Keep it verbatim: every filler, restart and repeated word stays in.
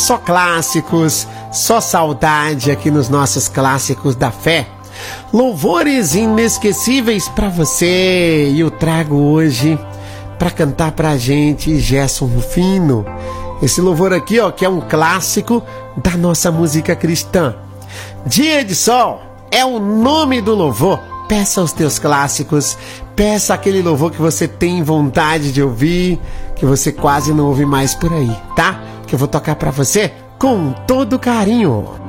só clássicos, só saudade aqui nos nossos clássicos da fé. Louvores inesquecíveis pra você. E eu trago hoje pra cantar pra gente Gerson Rufino. Esse louvor aqui, ó, que é um clássico da nossa música cristã. Dia de Sol é o nome do louvor. Peça os teus clássicos, peça aquele louvor que você tem vontade de ouvir, que você quase não ouve mais por aí, tá? Que eu vou tocar pra você com todo carinho.